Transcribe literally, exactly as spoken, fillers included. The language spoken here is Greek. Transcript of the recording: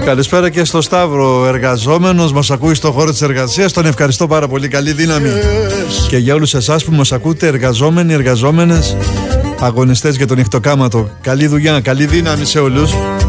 Καλησπέρα και στο Σταύρο, εργαζόμενος, μας ακούει στο χώρο της εργασίας. Τον ευχαριστώ πάρα πολύ, καλή δύναμη. Yes. Και για όλους εσάς που μας ακούτε, εργαζόμενοι, εργαζόμενες, αγωνιστές για τον νυχτοκάματο, καλή δουλειά, καλή δύναμη σε όλους.